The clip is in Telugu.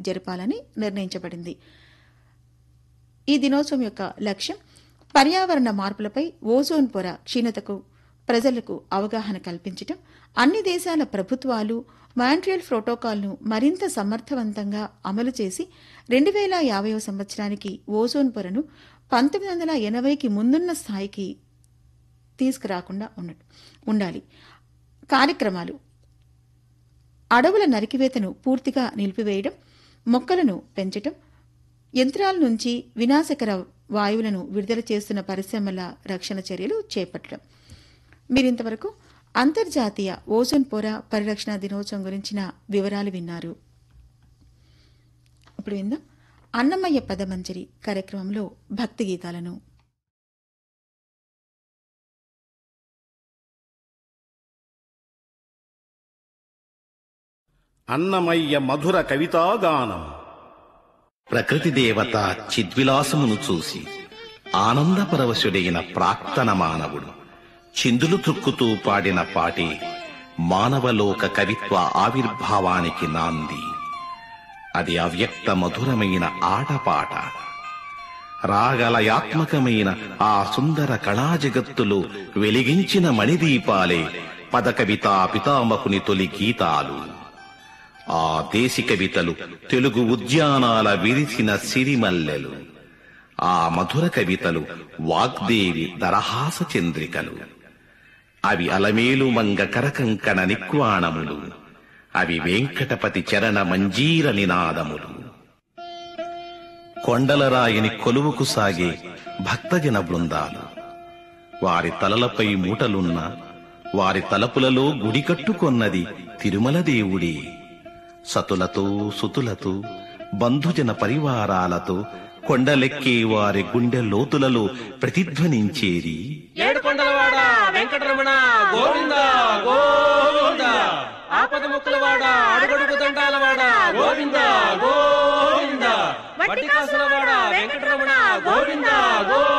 జరపాలని నిర్ణయించబడింది. ఈ దినోత్సవం యొక్క లక్ష్యం పర్యావరణ మార్పులపై ఓజోన్ పొర క్షీణతకు ప్రజలకు అవగాహన కల్పించటం, అన్ని దేశాల ప్రభుత్వాలు మాంట్రియల్ ప్రోటోకాల్ను మరింత సమర్థవంతంగా అమలు చేసి 2050 సంవత్సరానికి ఓజోన్ పొరను 1980కి ముందున్న స్థాయికి తీసుకురాకుండా ఉండాలి. కార్యక్రమాలు: అడవుల నరికివేతను పూర్తిగా నిలిపివేయడం, మొక్కలను పెంచటం, యంత్రాల నుంచి వినాశకర వాయువులను విడుదల చేస్తున్న పరిశ్రమల రక్షణ చర్యలు చేపట్టడం. మీరింతవరకు అంతర్జాతీయ ఓజోన్ పొర పరిరక్షణ దినోత్సవం గురించిన వివరాలు విన్నారు. ఇప్పుడు విందాం అన్నమయ్య పదమంజరి కార్యక్రమంలో భక్తి గీతాలను. అన్నమయ్య మధుర కవితాగానం. ప్రకృతి దేవత చిద్విలాసమును చూసి ఆనందపరవశుడైన ప్రాక్తన మానవుడు చిందులు త్రుక్కుతూ పాడిన పాటే మానవలోక కవిత్వ ఆవిర్భావానికి నాంది. అది అవ్యక్త మధురమైన ఆటపాట. రాగలయాత్మకమైన ఆ సుందర కళాజగత్తులో వెలిగించిన మణిదీపాలే పదకవితా పితామహుని తొలి గీతాలు. ఆ దేశి కవితలు తెలుగు ఉద్యానాల విరిసిన సిరిమల్లెలు. ఆ మధుర కవితలు వాగ్దేవి దరహాస చంద్రికలు. అవి అలమేలు మంగ కరకంకణ నిక్వాణములు. అవి వెంకటపతి చరణ మంజీర నినాదములు. కొండలరాయిని కొలువుకు సాగే భక్తజన బృందాలు. వారి తలలపై మూటలున్న వారి తలపులలో గుడి కట్టుకొన్నది తిరుమల దేవుడే. సతులతో సుతులతో బంధుజన పరివారాలతో కొండలెక్కే వారి గుండె లోతులలో ప్రతిధ్వనించేది ఏడుకొండలవాడ వెంకటరమణ గోవింద గోవింద. ఆపద ముక్కులవాడ అడుగడుగు దండాలవాడ గోవింద గోవింద. వడ్డీ కాసులవాడ వెంకటరమణ గోవింద గోవింద.